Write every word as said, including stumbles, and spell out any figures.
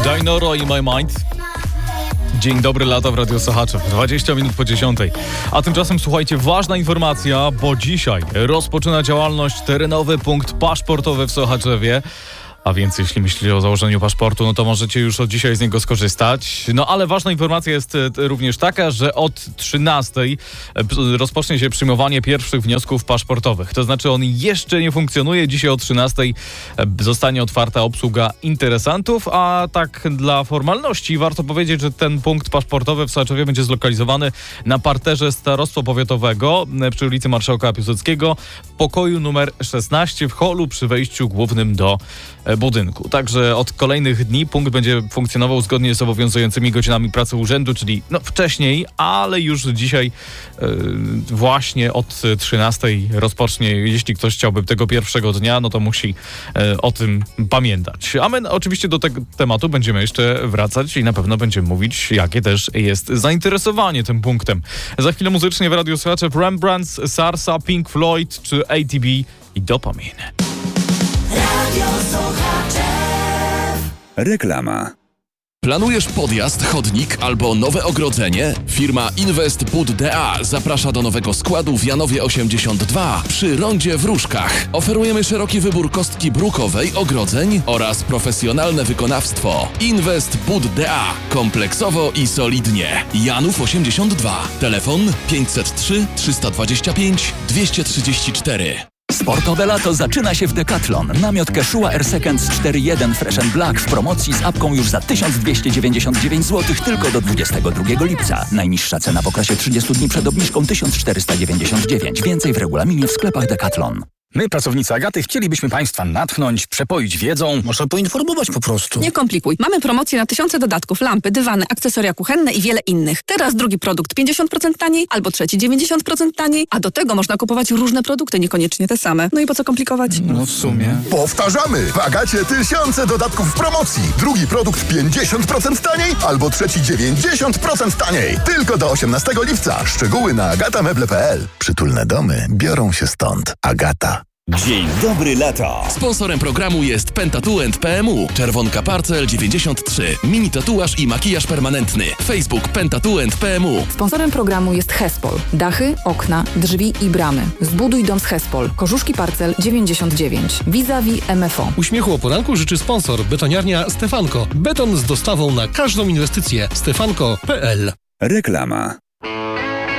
Dainoro i My Mind. Dzień dobry, lata w Radiu Sochaczew. dwadzieścia minut po dziesiątej. A tymczasem słuchajcie, ważna informacja, bo dzisiaj rozpoczyna działalność terenowy punkt paszportowy w Sochaczewie. A więc jeśli myślicie o założeniu paszportu, no to możecie już od dzisiaj z niego skorzystać. No ale ważna informacja jest również taka, że od trzynastej rozpocznie się przyjmowanie pierwszych wniosków paszportowych. To znaczy on jeszcze nie funkcjonuje. Dzisiaj o trzynastej zostanie otwarta obsługa interesantów, a tak dla formalności warto powiedzieć, że ten punkt paszportowy w Sochaczewie będzie zlokalizowany na parterze Starostwa Powiatowego przy ulicy Marszałka Piłsudskiego w pokoju numer szesnaście w holu przy wejściu głównym do budynku. Także od kolejnych dni punkt będzie funkcjonował zgodnie z obowiązującymi godzinami pracy urzędu, czyli no wcześniej, ale już dzisiaj e, właśnie od trzynastej rozpocznie. Jeśli ktoś chciałby tego pierwszego dnia, no to musi e, o tym pamiętać. A my oczywiście do tego tematu będziemy jeszcze wracać i na pewno będziemy mówić, jakie też jest zainteresowanie tym punktem. Za chwilę muzycznie w Radiu Sochaczew Rembrandt, Sarsa, Pink Floyd czy A T B i Dopamine. Reklama. Planujesz podjazd, chodnik albo nowe ogrodzenie? Firma Invest Bud D A zaprasza do nowego składu w Janowie osiemdziesiąt dwa przy rondzie w Różkach. Oferujemy szeroki wybór kostki brukowej, ogrodzeń oraz profesjonalne wykonawstwo. Invest Bud D A. Kompleksowo i solidnie. Janów osiemdziesiąt dwa. Telefon pięćset trzy trzysta dwadzieścia pięć dwieście trzydzieści cztery. Sportowe lato zaczyna się w Decathlon. Namiot Quechua Air Seconds cztery jeden Fresh and Black w promocji z apką już za tysiąc dwieście dziewięćdziesiąt dziewięć złotych tylko do dwudziestego drugiego lipca. Najniższa cena w okresie trzydziestu dni przed obniżką tysiąc czterysta dziewięćdziesiąt dziewięć. Więcej w regulaminie w sklepach Decathlon. My, pracownicy Agaty, chcielibyśmy Państwa natchnąć, przepoić wiedzą. Może poinformować po prostu. Nie komplikuj. Mamy promocję na tysiące dodatków, lampy, dywany, akcesoria kuchenne i wiele innych. Teraz drugi produkt pięćdziesiąt procent taniej, albo trzeci dziewięćdziesiąt procent taniej, a do tego można kupować różne produkty, niekoniecznie te same. No i po co komplikować? No w sumie. Powtarzamy! W Agacie tysiące dodatków w promocji. Drugi produkt pięćdziesiąt procent taniej, albo trzeci dziewięćdziesiąt procent taniej. Tylko do osiemnastego lipca. Szczegóły na agatameble kropka p l. Przytulne domy biorą się stąd. Agata. Dzień dobry, lata. Sponsorem programu jest Pentatuent P M U. Czerwonka Parcel dziewięćdziesiąt trzy. Mini tatuaż i makijaż permanentny. Facebook Pentatuent P M U. Sponsorem programu jest Hespol. Dachy, okna, drzwi i bramy. Zbuduj dom z Hespol. Korzuszki Parcel dziewięćdziesiąt dziewięć. Vis-a-vis M F O. Uśmiechu o poranku życzy sponsor. Betoniarnia Stefanko. Beton z dostawą na każdą inwestycję. stefanko kropka p l. Reklama.